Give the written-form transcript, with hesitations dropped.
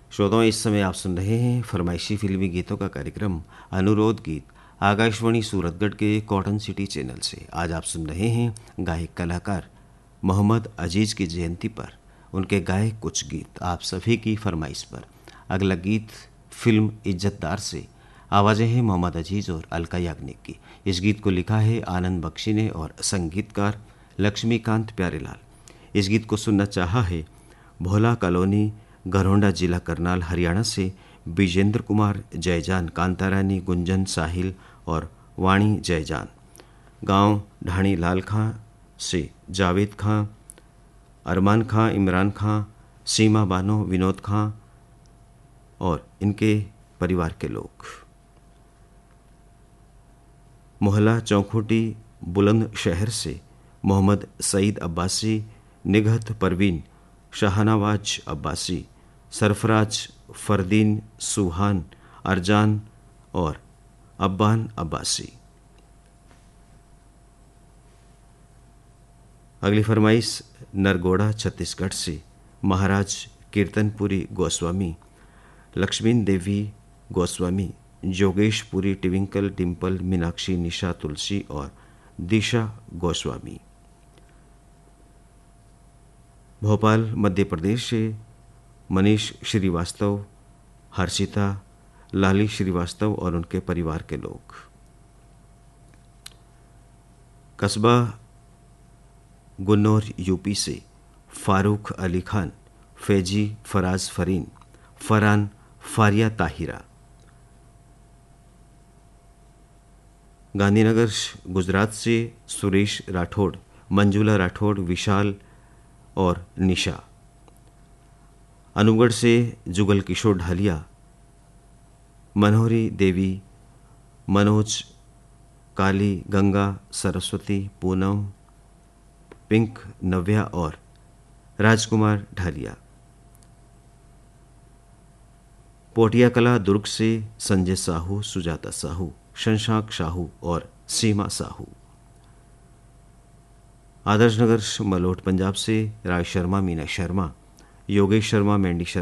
श्रोताओं, इस समय आप सुन रहे हैं फरमाइशी फिल्मी गीतों का कार्यक्रम अनुरोध गीत आकाशवाणी सूरतगढ़ के कॉटन सिटी चैनल से। आज आप सुन रहे हैं गायक कलाकार मोहम्मद अजीज की जयंती पर उनके गाए कुछ गीत आप सभी की फरमाइश पर। अगला गीत फिल्म इज्जतदार से, आवाज़ें हैं मोहम्मद अजीज और अलका याग्निक की। इस गीत को लिखा है आनंद बख्शी ने और संगीतकार लक्ष्मीकांत प्यारेलाल। इस गीत को सुनना चाहा है भोला कॉलोनी, गरोंडा, जिला करनाल, हरियाणा से विजेंद्र कुमार जयजान, कांतारानी, गुंजन, साहिल और वाणी जयजान। गांव ढाणी लाल खां से जावेद खां, अरमान खां, इमरान खां, सीमा बानो, विनोद खां और इनके परिवार के लोग। मोहल्ला चौखुटी, बुलंदशहर से मोहम्मद सईद अब्बासी, निगहत परवीन, शाहनवाज अब्बासी, सरफराज, फरदीन, सुहान, अरजान और अब्बान अब्बासी। अगली फरमाइश नरगोड़ा, छत्तीसगढ़ से महाराज कीर्तनपुरी गोस्वामी, लक्ष्मीन देवी गोस्वामी, जोगेशपुरी, टिविंकल, डिम्पल, मीनाक्षी, निशा, तुलसी और दिशा गोस्वामी। भोपाल, मध्य प्रदेश से मनीष श्रीवास्तव, हर्षिता, लाली श्रीवास्तव और उनके परिवार के लोग। कस्बा गुन्नौर, यूपी से फारूक अली खान, फैजी, फराज फरीन, फरहान, फारिया ताहिरा। गांधीनगर, गुजरात से सुरेश राठौड़, मंजुला राठौड़, विशाल और निशा। अनूपगढ़ से जुगल किशोर ढालिया, मनोहरी देवी, मनोज, काली, गंगा, सरस्वती, पूनम, पिंक, नव्या और राजकुमार ढालिया। पोटिया कला, दुर्ग से संजय साहू, सुजाता साहू, शशांक साहू और सीमा साहू। आदर्श नगर, मलोट, पंजाब से राय शर्मा, मीना शर्मा, योगेश शर्मा, मैंडी शर्मा,